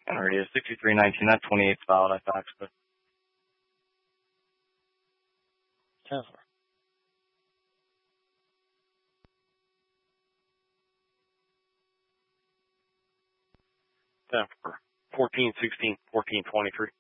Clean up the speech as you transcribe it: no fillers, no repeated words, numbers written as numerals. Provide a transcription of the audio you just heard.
Alrighty, 6319, that 28's valid, I faxed it. 10-4. 10-4. 14-16, 14-23.